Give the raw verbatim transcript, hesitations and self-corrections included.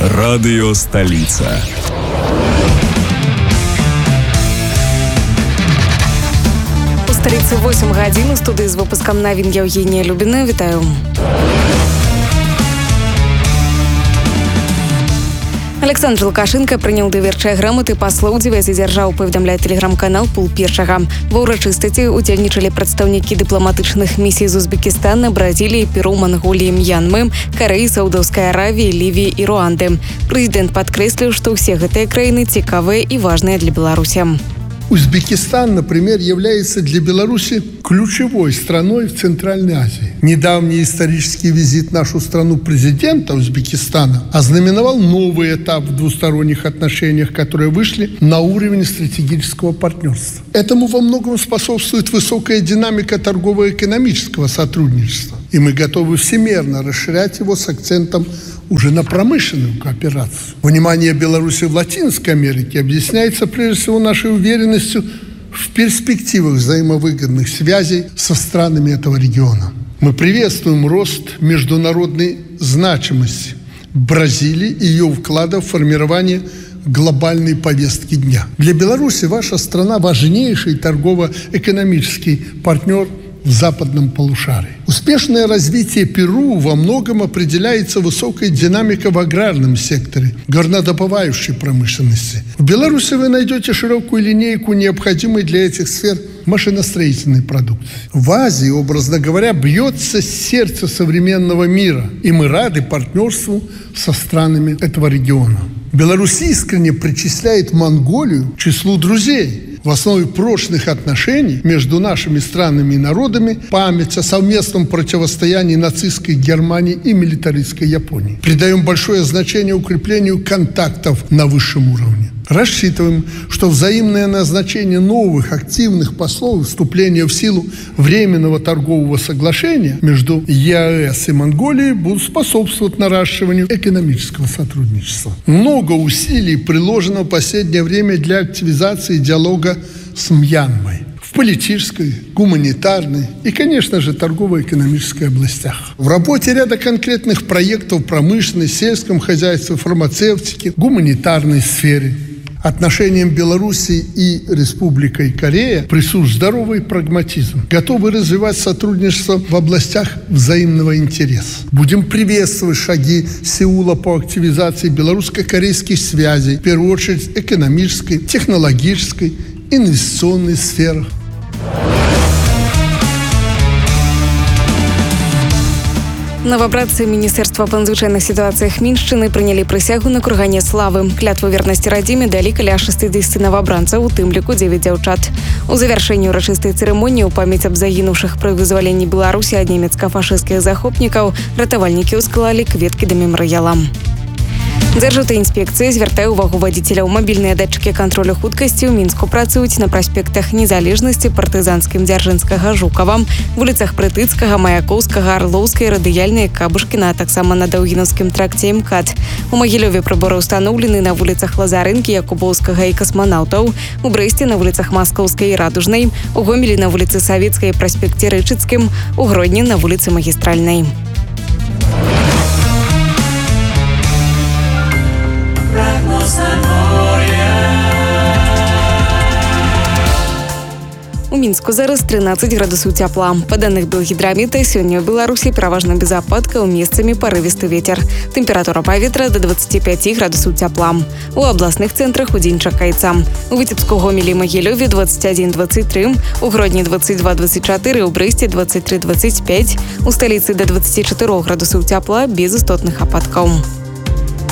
Радио «Столица». У столицы восемь гадзін. У студии с выпуском новин Евгения Любина. Витаю. Александр Лукашенко прыняў даверчыя граматы пасла ў дзевяці дзяржаў, паведамляе тэлеграм-канал Пул першага. Ва ўрачыстасці удзельнічалі прадстаўнікі дыпламатычных місій з Узбекістана, Бразіліі, Перу, Манголіі, Мьянмы, Карэі, Саудаўскай Аравіі, Лівіі і Руанды. Прэзідэнт падкрэсліў, што ўсе гэтыя краіны цікавыя і важныя для Беларусі. Узбекистан, например, является для Беларуси ключевой страной в Центральной Азии. Недавний исторический визит в нашу страну президента Узбекистана ознаменовал новый этап в двусторонних отношениях, которые вышли на уровень стратегического партнерства. Этому во многом способствует высокая динамика торгово-экономического сотрудничества. И мы готовы всемерно расширять его с акцентом уже на промышленную кооперацию. Внимание Беларуси в Латинской Америке объясняется прежде всего нашей уверенностью в перспективах взаимовыгодных связей со странами этого региона. Мы приветствуем рост международной значимости Бразилии и ее вклада в формирование глобальной повестки дня. Для Беларуси ваша страна важнейший торгово-экономический партнер в западном полушарии. Успешное развитие Перу во многом определяется высокой динамикой в аграрном секторе, горнодобывающей промышленности. В Беларуси вы найдете широкую линейку необходимой для этих сфер машиностроительной продукции. В Азии, образно говоря, бьется сердце современного мира, и мы рады партнерству со странами этого региона. Беларусь искренне причисляет Монголию к числу друзей. В основе прочных отношений между нашими странами и народами память о совместном противостоянии нацистской Германии и милитаристской Японии. Придаем большое значение укреплению контактов на высшем уровне. Рассчитываем, что взаимное назначение новых активных послов, вступление в силу временного торгового соглашения между ЕАЭС и Монголией будут способствовать наращиванию экономического сотрудничества. Много усилий приложено в последнее время для активизации диалога с Мьянмой в политической, гуманитарной и, конечно же, торгово-экономической областях. В работе ряда конкретных проектов в промышленной, сельском хозяйстве, фармацевтике, гуманитарной сфере. Отношениям Беларуси и Республикой Корея присущ здоровый прагматизм. Готовы развивать сотрудничество в областях взаимного интереса. Будем приветствовать шаги Сеула по активизации белорусско-корейских связей, в первую очередь экономической, технологической, инвестиционной сферах. Новобранцы Министерства по надзвычайных ситуациях Міншчыны прынялі прысягу на кургане славы. Клятву вернасці радзіме далі каля шэсцідзесяці новобранцаў, у тым ліку дзевяць дзяўчат. У завяршэнні ўрачыстай цырымоніі ў памяць аб загінуўшых пры вызваленні Беларусі ад нямецка-фашысцкіх захопнікаў ратавальнікі ўсклалі кветкі да мемарыяла. Дзяржаўтаінспекцыя звяртае ўвагу вадзіцеляў. Мабільныя датчыкі кантролю хуткасці ў Мінску працуюць на праспектах Незалежнасці, Партызанскім, Дзяржынскага, Жукава, вуліцах Прытыцкага, Маякоўскага, Арлоўскай, Радыяльнай, Кабушкіна, а таксама на Даўгінаўскім тракце МКАД. У Магілёве прыборы ўстаноўлены на вуліцах Лазарынкі, Якубоўскага і Касманаўтаў, у Брэсце на вуліцах Маскоўскай і Радужнай, у Гомелі на вуліцы Савецкай і праспекце Рэчыцкім, у Гродні на вуліцы Магістральнай. У Мінску зараз трынаццаць градусаў цяпла. Па даных Белгідрамета, сёння ў Беларусі пераважна без ападкаў, месцамі парывісты вецер. Тэмпература паветра да дваццаці пяці градусаў цяпла. У абласных цэнтрах удзень чакаецца. У Віцебску, Гомелі і Магілёве дваццаць адзін дваццаць тры, у Гродні дваццаць два дваццаць чатыры, у Брэсце дваццаць тры дваццаць пяць, у сталіцы да дваццаці чатырох градусаў цяпла без істотных ападкаў.